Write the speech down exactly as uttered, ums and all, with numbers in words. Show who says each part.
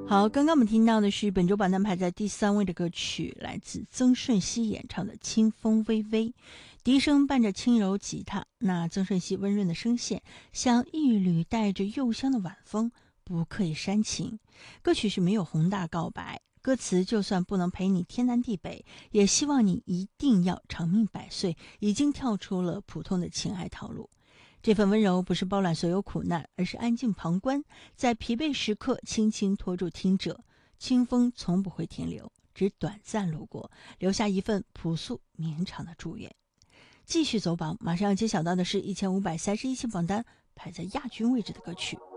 Speaker 1: 好，刚刚我们听到的是本周榜单排在第三位的歌曲，来自曾舜晞演唱的《清风微微》，笛声伴着轻柔吉他，那曾舜晞温润的声线像一缕带着幽香的晚风，不刻意煽情。歌曲是没有宏大告白，歌词就算不能陪你天南地北，也希望你一定要长命百岁，已经跳出了普通的情爱套路。这份温柔不是包揽所有苦难，而是安静旁观，在疲惫时刻轻轻托住听者。清风从不会停留，只短暂路过，留下一份朴素绵长的祝愿。继续走榜，马上要揭晓到的是一千五百三十一期榜单排在亚军位置的歌曲。